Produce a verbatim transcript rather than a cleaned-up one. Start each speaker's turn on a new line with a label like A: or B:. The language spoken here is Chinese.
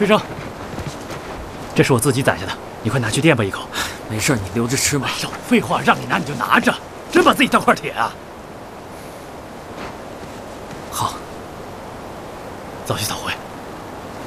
A: 水生，这是我自己宰下的，你快拿去垫吧一口。
B: 没事，你留着吃吧。
A: 少废话，让你拿你就拿着，真把自己当块铁啊！
B: 好，
A: 早去早回。